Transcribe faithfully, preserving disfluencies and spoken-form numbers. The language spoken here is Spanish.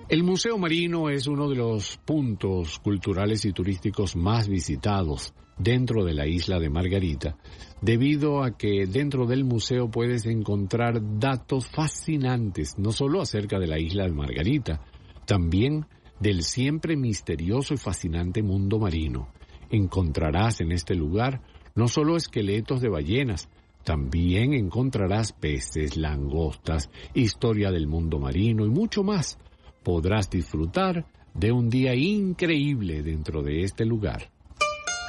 El Museo Marino es uno de los puntos culturales y turísticos más visitados dentro de la isla de Margarita, debido a que dentro del museo puedes encontrar datos fascinantes, no solo acerca de la isla de Margarita, también del siempre misterioso y fascinante mundo marino. Encontrarás en este lugar no solo esqueletos de ballenas, también encontrarás peces, langostas, historia del mundo marino y mucho más. Podrás disfrutar de un día increíble dentro de este lugar.